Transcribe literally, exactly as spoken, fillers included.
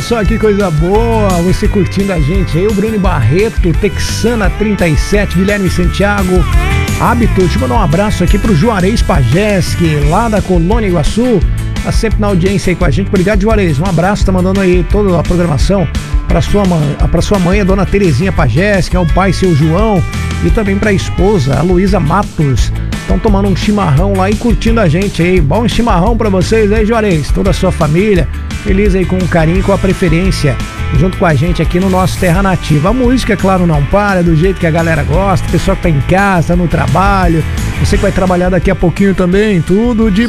só que coisa boa, você curtindo a gente aí, o Bruno Barreto, Texana trinta e sete, Guilherme Santiago, Hábito, deixa eu mandar um abraço aqui pro Juarez Pajeski, lá da Colônia Iguaçu, tá sempre na audiência aí com a gente, obrigado Juarez, um abraço, tá mandando aí toda a programação para sua mãe, para sua mãe, a dona Terezinha Pajeski, ao pai, seu João, e também pra esposa, a Luísa Matos. Estão tomando um chimarrão lá e curtindo a gente aí. Bom chimarrão pra vocês aí, Juarez. Toda a sua família. Feliz aí com o carinho e com a preferência. Junto com a gente aqui no nosso Terra Nativa. A música, é claro, não para, do jeito que a galera gosta. O pessoal que tá em casa, tá no trabalho. Você que vai trabalhar daqui a pouquinho também. Tudo de